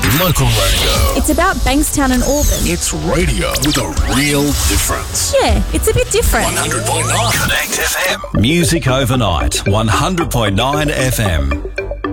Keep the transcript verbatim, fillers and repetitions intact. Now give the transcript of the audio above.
Local radio. It's about Bankstown and Auburn. It's radio with a real difference. Yeah, it's a bit different. one hundred point nine Connect F M. Music overnight, one hundred point nine F M.